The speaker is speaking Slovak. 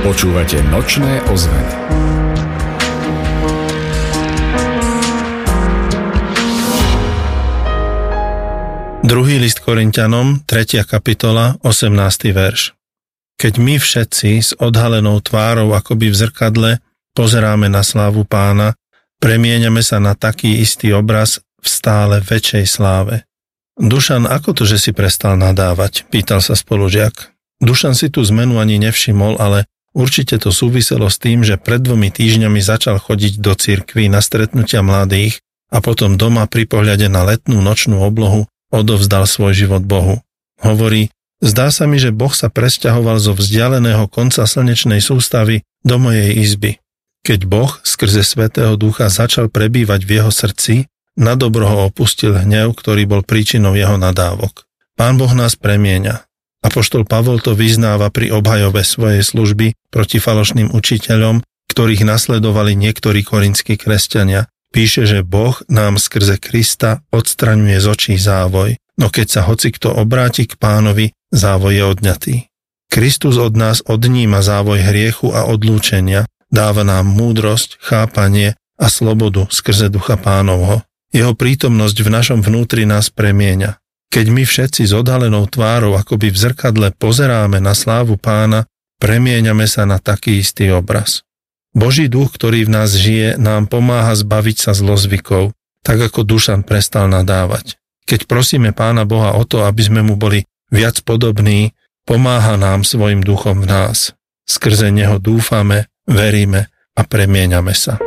Počúvate Nočné ozveny. Druhý list Korinťanom, 3. kapitola, 18. verš. Keď my všetci s odhalenou tvárou akoby v zrkadle pozeráme na slávu Pána, premieňame sa na taký istý obraz v stále väčšej sláve. Dušan, ako to, že si prestal nadávať? Pýtal sa spolužiak. Dušan si tú zmenu ani nevšimol, ale určite to súviselo s tým, že pred 2 týždňami začal chodiť do cirkvi na stretnutia mladých a potom doma pri pohľade na letnú nočnú oblohu odovzdal svoj život Bohu. Hovorí, zdá sa mi, že Boh sa presťahoval zo vzdialeného konca slnečnej sústavy do mojej izby. Keď Boh skrze Svätého Ducha začal prebývať v jeho srdci, na dobro ho opustil hnev, ktorý bol príčinou jeho nadávok. Pán Boh nás premieňa. Apoštol Pavol to vyznáva pri obhajobe svojej služby proti falošným učiteľom, ktorých nasledovali niektorí korinskí kresťania. Píše, že Boh nám skrze Krista odstraňuje z očí závoj, no keď sa hocikto obráti k Pánovi, závoj je odňatý. Kristus od nás odníma závoj hriechu a odlúčenia, dáva nám múdrosť, chápanie a slobodu skrze Ducha Pánovho. Jeho prítomnosť v našom vnútri nás premieňa. Keď my všetci s odhalenou tvárou akoby v zrkadle pozeráme na slávu Pána, premieňame sa na taký istý obraz. Boží duch, ktorý v nás žije, nám pomáha zbaviť sa zlozvykov, tak ako Dušan prestal nadávať. Keď prosíme Pána Boha o to, aby sme mu boli viac podobní, pomáha nám svojim duchom v nás. Skrze neho dúfame, veríme a premieňame sa.